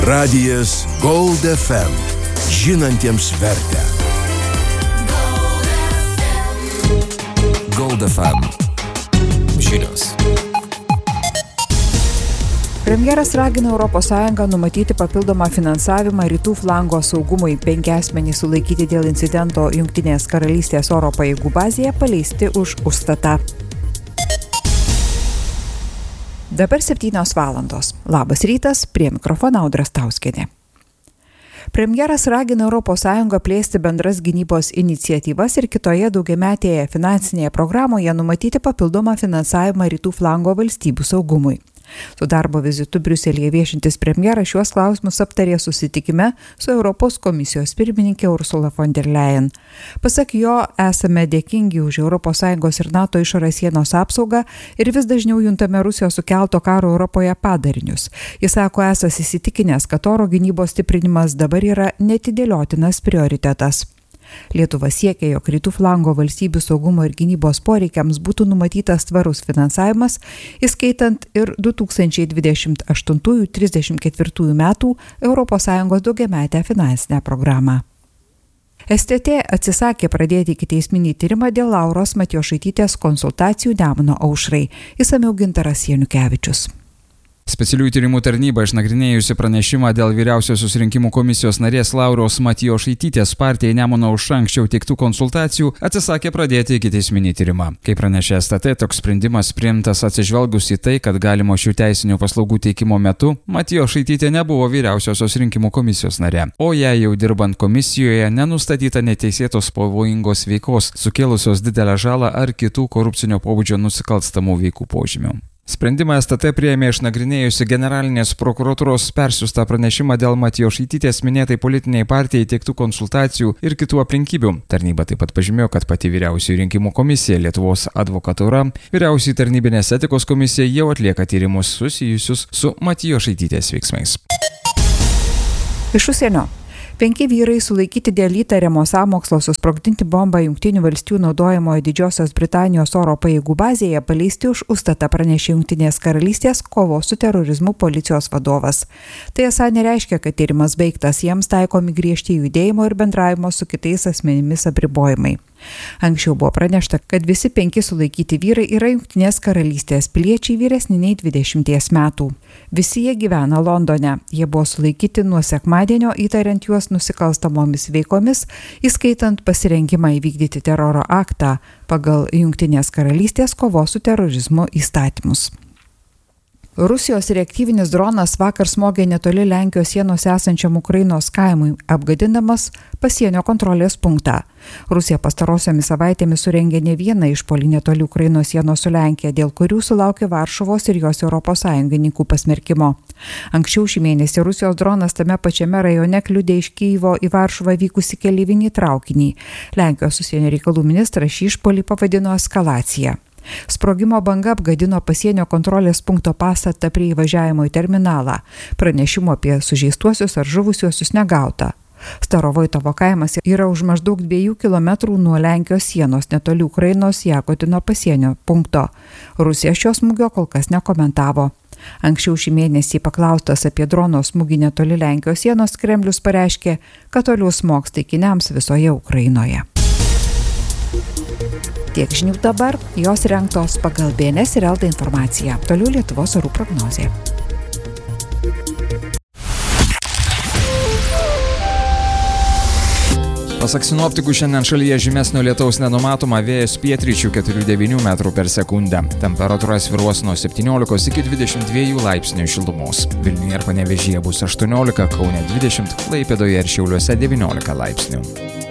Radijas Gold FM. Žinantiems vertę. Gold FM. Žinios. Premjeras ragina ES numatyti papildomą finansavimą rytų flango saugumui. 5 asmenys sulaikyti dėl incidento Jungtinės karalystės oro pajėgų bazėje paleisti už užstatą. Dabar 7 valandos. Labas rytas, prie mikrofono Audra Stauskienė. Premjeras ragina ES plėsti bendras gynybos iniciatyvas ir kitoje daugiametėje finansinėje programoje numatyti papildomą finansavimą rytų flango valstybių saugumui. Su darbo vizitu Briuselyje viešintis premjeras šiuos klausimus aptarė susitikime su Europos komisijos pirmininkė Ursula von der Leyen. Pasak jo, esame dėkingi už ES ir NATO išorės sienos apsaugą ir vis dažniau juntame Rusijos sukelto karo Europoje padarinius. Jis sako, esas įsitikinęs, kad oro gynybos stiprinimas dabar yra neatidėliotinas prioritetas. Lietuva siekia, jog rytų flango valstybių saugumo ir gynybos poreikiams būtų numatytas tvarus finansavimas, įskaitant ir 2028-34 metų ES daugiametę finansinę programą. STT atsisakė pradėti ikiteisminį tyrimą dėl Lauros Matjošaitytės konsultacijų Nemuno aušrai. Išsamiau Gintaras Janukevičius. Specialiųjų tyrimų tarnyba išnagrinėjusi pranešimą dėl vyriausiosios rinkimų komisijos narės Lauros Matjošaitytės partijai Nemuno aušra anksčiau teiktų konsultacijų atsisakė pradėti ikiteisminį tyrimą. Kaip pranešė STT, toks sprendimas priimtas atsižvelgus į tai, kad galimo šių teisinių paslaugų teikimo metu Matjošaitytė nebuvo vyriausiosios rinkimų komisijos narė, o jai jau dirbant komisijoje nenustatyta neteisėtos pavojingos veikos, sukėlusios didelę žalą ar kitų korupcinio pobūdžio nusikalstamų veikų požymių. Sprendimą STT priėmė išnagrinėjusi generalinės prokuratūros persiųstą pranešimą dėl Matjošaitytės minėtai politiniai partijai teiktų konsultacijų ir kitų aplinkybių. Tarnyba taip pat pažymėjo, kad pati vyriausiųjų rinkimų komisija, Lietuvos advokatūra, vyriausiųjų tarnybinės etikos komisija jau atlieka tyrimus susijusius su Matjošaitytės veiksmais. Iš užsienio. 5 vyrai sulaikyti dėl įtariamo sąmokslo susprogdinti bombą Jungtinių valstijų naudojamoje Didžiosios Britanijos oro pajėgų bazėje paleisti už užstatą, pranešė Jungtinės karalystės kovos su terorizmu policijos vadovas. Tai esą nereiškia, kad tyrimas baigtas, jiems taikomi griežti judėjimo ir bendravimo su kitais asmenimis apribojimai. Anksčiau buvo pranešta, kad visi 5 sulaikyti vyrai yra Jungtinės karalystės piliečiai vyresni nei 20 metų. Visi jie gyvena Londone. Jie buvo sulaikyti nuo sekmadienio įtariant juos nusikalstamomis veikomis, įskaitant pasirengimą įvykdyti teroro aktą pagal Jungtinės karalystės kovos su terorizmu įstatymus. Rusijos reaktyvinis dronas vakar smogė netoli Lenkijos sienos esančiam Ukrainos kaimui, apgadindamas pasienio kontrolės punktą. Rusija pastarosiomis savaitėmis surengė ne vieną išpuolį netoli Ukrainos sienos su Lenkija, dėl kurių sulaukė Varšuvos ir jos ES pasmerkimo. Anksčiau šį mėnesį Rusijos dronas tame pačiame rajone kliudė iš Kyjivo į Varšuvą vykusi keleivinį traukinį. Lenkijos užsienio reikalų ministras šį išpuolį pavadino eskalacija. Sprogimo banga apgadino pasienio kontrolės punkto pastatą prie įvažiavimo į terminalą. Pranešimo apie sužeistuosius ar žuvusiuosius negauta. Starovoitovo kaimas yra už maždaug 2 km nuo Lenkijos sienos netoli Ukrainos Jakotino pasienio punkto. Rusija šio smūgio kol kas nekomentavo. Anksčiau šį mėnesį paklaustas apie drono smūgį netoli Lenkijos sienos, Kremlius pareiškė, kad toliau smogs taikiniams visoje Ukrainoje. Tiek žinių dabar, jos rengtos pagal BNS ir LT informaciją. Toliau Lietuvos orų prognozė. Pasak sinoptikų, šiandien šalyje žymesnio lietaus nenumatoma, vėjas pietryčių 4-9 metrų per sekundę. Temperatūra svyruos nuo 17 iki 22 laipsnių šilumos. Vilniuje ir Panevėžyje bus 18, Kaune 20, Klaipėdoje ir Šiauliuose 19 laipsnių.